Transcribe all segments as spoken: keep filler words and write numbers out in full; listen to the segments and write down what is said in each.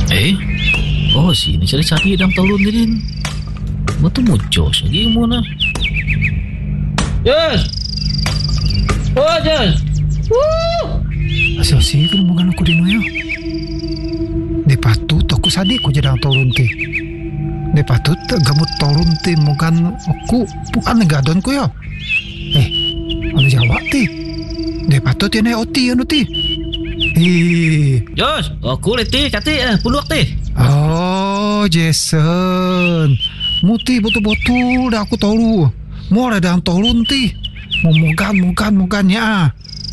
Eh? Oh, sini cari-cari dalam tolong ni din. Betul mujos lagi mo na. Yes! Oh, yes! Woo! Asal-asal ka naman ako din mo. Di patut aku sadik ko jadi tolong ti. Di patut gamut tolong ti mukan aku bukan negadon ko yo. Eh, ano jawab ti? Di patut yan ay oti ano ti. Eh. Yes, aku leti kati eh puluh ti. Oh, Jason. Muti betul-betul dah aku tahu. Mau ada dalam tolong ti. Mau mukan mukan mukannya.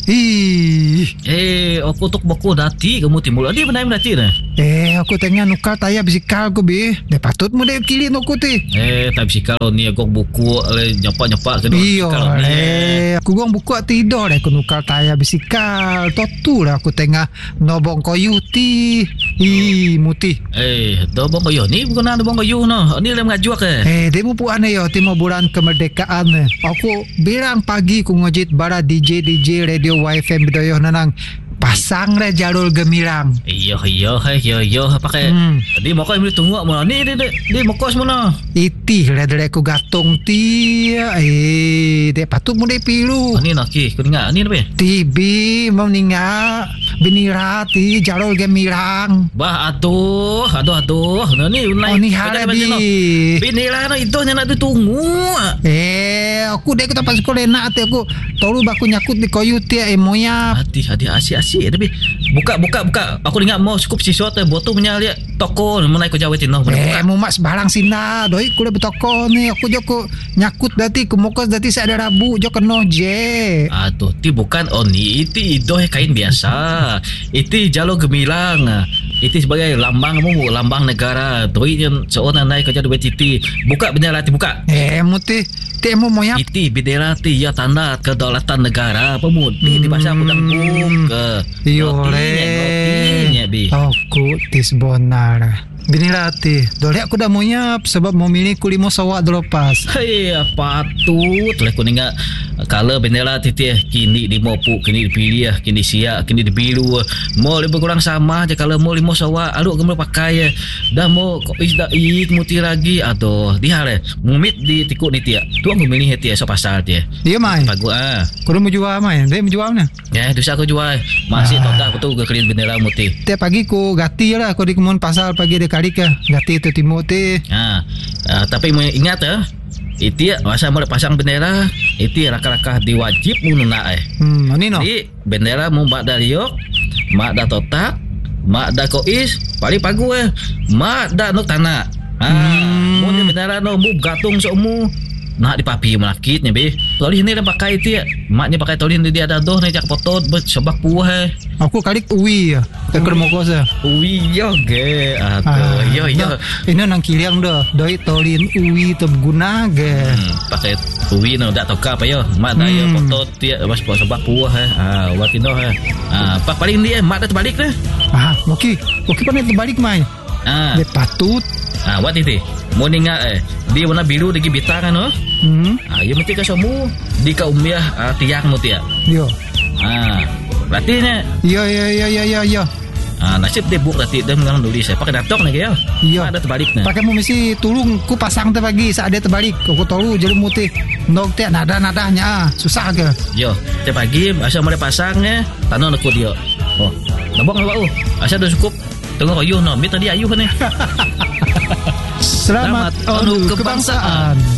Ih. Eh, aku tok boko dati kamu timbul. Adi benai dati dah. Eh, aku tengah nukar tayar bisikal ko be. De patut mo de kili aku ti. Eh, tak bisikal ni aku buku nyepak-nyepak ke Iyo, eh, aku gong buku tidur deh aku nukar tayar bisikal. Totu lah aku tengah nobong koyu ti. Ih, muti. Eh, do bong koyu ni bukan ada bong koyu no. Ni lem ngajuak eh. Eh, demo pu ane yo timo bulan kemerdekaan. Aku bilang pagi ku ngojit bara D J D J radio Y F M bidoyo nanang pasang re jalur gemilang. Iyo iyo hai iyo iyo pakai. Hmm. Di mau kau ambil tunggu mana ni di di di mau kau semua. Iti re dere ku gatung ti. Eh, de patut mu de pilu. Ni nak ki, kau dengar ni apa? Tibi mau ninga binira ti jalur gemilang. Bah aduh, aduh aduh. Nah ni Oh ni harabi. Binilah no itu nak tu tunggu. Eh, aku dek tak pas sekolah nak ti aku tolu baku nyakut di koyu ti eh moya. Hati hati asyik asyik tapi buka buka buka. Aku dengar mau cukup sesuatu botol punya lihat toko mau naik ke Jawa Tino. Eh, mau mak sebarang sina doi kuda betoko ni aku joko nyakut dati ku mokos dati saya ada rabu jo keno je. Aduh, ti bukan oh ni itu idoh kain biasa. Itu jalur gemilang. Itu sebagai lambang mu, lambang negara. Doi yang seorang naik ke Jawa Titi. Buka bendera ti buka. Eh, muti ti mu moya. Itu bendera ti ya tanda kedaulatan negara pemudi di bahasa aku tanggung ke. Iyo le. Aku tis bonar. Binilah ti, dole aku dah mau nyap sebab mau milih kulimo sawak dolopas. Hei, patut lah aku dengar kalau bendera titih kini di mopu, kini dipilih, kini siap, kini dibilu. Mau lebih kurang sama aja kalau mau limo sawak, aluk kamu pakai. Dah mau kok isda ik muti lagi atau dia le. Mumit di tikuk ni tiak. Tuang aku milih tiak so pasal tiak. Dia mai. Bagus ah. Kau mau jual mai? Dia mau jual mana? Ya, dosa aku jual. Masih ah. Todak aku tu ke kelin bendera muti. Tiap pagi ku gati lah aku di kemun pasal pagi de kali ke. Gati tu Timoti. Ha. Uh, tapi mu ingat eh. Itu masa mau pasang bendera, itu rakah-rakah diwajib mununa eh. Hmm, ni no. Jadi bendera mu mak dah liok, mak dah totak, mak dah kois, paling pagu eh. Mak dah nuk tanah. Ha, hmm. Mu ni bendera no mu gatung seumu. Nak dipapi melakit ni be. Tolin ni dah pakai itu ya. Maknya pakai tolin dia ada doh ni jak potot sebab puah eh. Aku kali uwi ya. Tekor mo ko sa. Uwi yo ge. Aduh, yo yo. Ini nang kiliang dah. Doi tolin uwi tu guna ge. Hmm, pakai uwi no dak toka apa yo. Mak dah yo potot dia bas sebab puah eh. Ah, buat ino eh. Ah, pak paling dia mak dah terbalik dah. Ah, okey. Okey pandai terbalik mai. Ah. Dia patut. Ah, buat itu. Mau ninga eh. Dia warna biru degi bitang kan no. Hmm. Ah, ya mesti ka semua di ka umiah uh, tiang mu tia. Yo. Ah, berarti nya. Yo yo yo yo yo yo. Ah, nasib dia buk berarti dia mengang nulis saya pakai datok lagi ya. Yo. Ada terbaliknya. Pakai mu mesti tulung ku pasang tu pagi saat dia terbalik. Aku tahu jadi mutih. Nok tiak nada-nadanya susah ke. Yo, tiap pagi asal mulai pasangnya tanah nak dia. Oh, nabok nabok oh. Asal dah cukup. Tengok ayuh no, mi tadi ayuh kan ni. Selamat, Selamat Onu Kebangsaan.